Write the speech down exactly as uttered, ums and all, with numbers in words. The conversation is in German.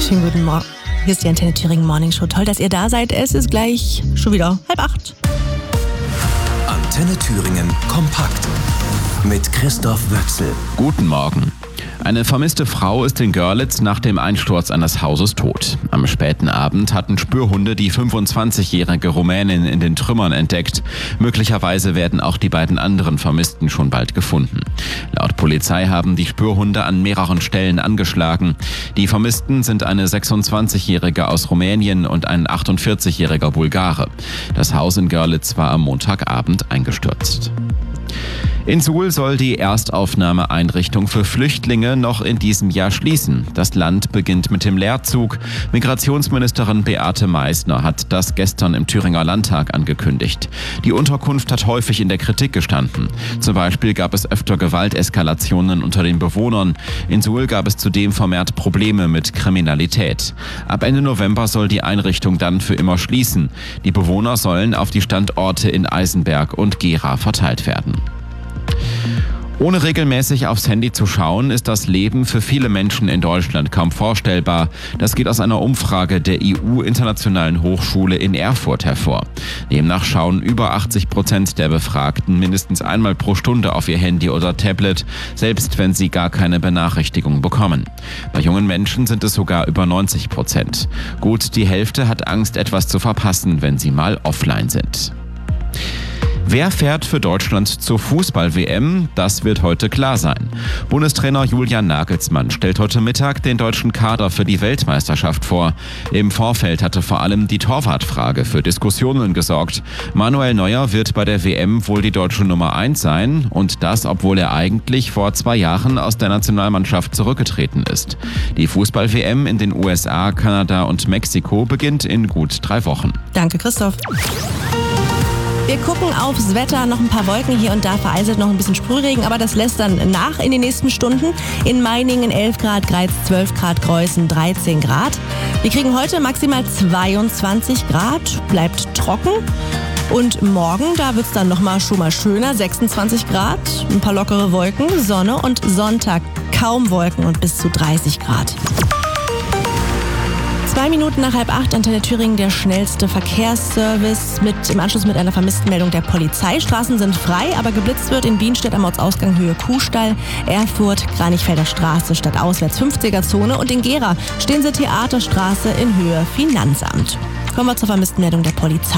Schönen guten Morgen. Hier ist die Antenne Thüringen Morning Show. Toll, dass ihr da seid. Es ist gleich schon wieder halb acht. Antenne Thüringen kompakt mit Christoph Wöchsel. Guten Morgen. Eine vermisste Frau ist in Görlitz nach dem Einsturz eines Hauses tot. Am späten Abend hatten Spürhunde die fünfundzwanzigjährige Rumänin in den Trümmern entdeckt. Möglicherweise werden auch die beiden anderen Vermissten schon bald gefunden. Laut Polizei haben die Spürhunde an mehreren Stellen angeschlagen. Die Vermissten sind eine sechsundzwanzigjährige aus Rumänien und ein achtundvierzigjähriger Bulgare. Das Haus in Görlitz war am Montagabend eingestürzt. In Suhl soll die Erstaufnahmeeinrichtung für Flüchtlinge noch in diesem Jahr schließen. Das Land beginnt mit dem Leerzug. Migrationsministerin Beate Meißner hat das gestern im Thüringer Landtag angekündigt. Die Unterkunft hat häufig in der Kritik gestanden. Zum Beispiel gab es öfter Gewalteskalationen unter den Bewohnern. In Suhl gab es zudem vermehrt Probleme mit Kriminalität. Ab Ende November soll die Einrichtung dann für immer schließen. Die Bewohner sollen auf die Standorte in Eisenberg und Gera verteilt werden. Ohne regelmäßig aufs Handy zu schauen, ist das Leben für viele Menschen in Deutschland kaum vorstellbar. Das geht aus einer Umfrage der I U-Internationalen Hochschule in Erfurt hervor. Demnach schauen über achtzig Prozent der Befragten mindestens einmal pro Stunde auf ihr Handy oder Tablet, selbst wenn sie gar keine Benachrichtigung bekommen. Bei jungen Menschen sind es sogar über neunzig Prozent. Gut die Hälfte hat Angst, etwas zu verpassen, wenn sie mal offline sind. Wer fährt für Deutschland zur Fußball-W M? Das wird heute klar sein. Bundestrainer Julian Nagelsmann stellt heute Mittag den deutschen Kader für die Weltmeisterschaft vor. Im Vorfeld hatte vor allem die Torwartfrage für Diskussionen gesorgt. Manuel Neuer wird bei der W M wohl die deutsche Nummer eins sein. Und das, obwohl er eigentlich vor zwei Jahren aus der Nationalmannschaft zurückgetreten ist. Die Fußball-W M in den U S A, Kanada und Mexiko beginnt in gut drei Wochen. Danke, Christoph. Wir gucken aufs Wetter, noch ein paar Wolken hier und da, vereinzelt noch ein bisschen Sprühregen, aber das lässt dann nach in den nächsten Stunden. In Meiningen elf Grad, Greiz zwölf Grad, Greußen dreizehn Grad. Wir kriegen heute maximal zweiundzwanzig Grad, bleibt trocken. Und morgen, da wird es dann nochmal schon mal schöner, sechsundzwanzig Grad, ein paar lockere Wolken, Sonne und Sonntag kaum Wolken und bis zu dreißig Grad. Zwei Minuten nach halb acht, Antenne Thüringen, der schnellste Verkehrsservice mit im Anschluss mit einer Vermisstenmeldung der Polizei. Straßen sind frei, aber geblitzt wird in Bienstedt am Ortsausgang Höhe Kuhstall, Erfurt, Kranichfelder Straße stadtauswärts fünfziger Zone und in Gera stehen sie Theaterstraße in Höhe Finanzamt. Kommen wir zur Vermisstenmeldung der Polizei.